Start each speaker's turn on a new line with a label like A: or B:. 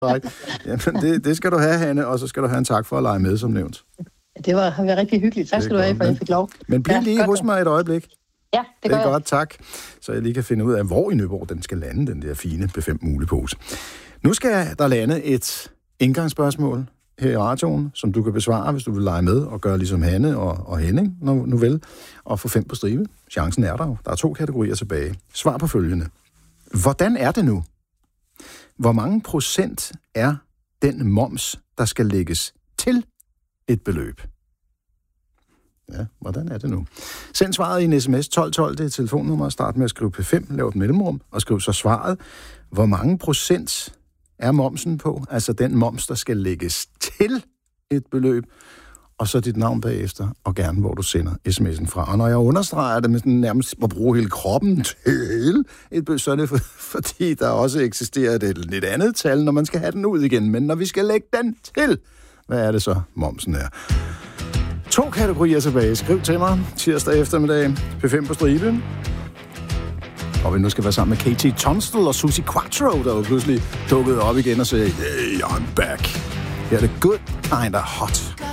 A: Jamen, det skal du have, Hanne, og så skal du have en tak for at lege med, som nævnt.
B: Det har været rigtig hyggeligt. Tak skal du have, for jeg fik lov.
A: Men bliv lige hos mig et øjeblik.
B: Ja, det er
A: godt, tak. Så jeg lige kan finde ud af, hvor i Nyborg den skal lande, den der fine B5 mulepose. Nu skal der lande et indgangsspørgsmål her i radioen, som du kan besvare, hvis du vil lege med og gøre ligesom Hanne og Henning, nu vel, og få 5 på stribe. Chancen er der jo. Der er 2 kategorier tilbage. Svar på følgende. Hvordan er det nu? Hvor mange procent er den moms, der skal lægges til et beløb? Ja, hvordan er det nu? Send svaret i en sms 1212, det er telefonnummer. Start med at skrive P5, lav et mellemrum, og skriv så svaret. Hvor mange procent er momsen på? Altså den moms, der skal lægges til et beløb. Og så dit navn bagefter, og gerne hvor du sender sms'en fra. Og når jeg understreger det med sådan nærmest at bruge hele kroppen til et beløb, så er det fordi der også eksisterer et lidt andet tal, når man skal have den ud igen. Men når vi skal lægge den til, hvad er det så, momsen er? 2 kategorier tilbage. Skriv til mig tirsdag eftermiddag. P5 på stribe. Og vi nu skal være sammen med KT Tunstall og Susie Quattro, der jo pludselig dukkede op igen og sagde, hey, I'm back. Her er det good, kinda hot.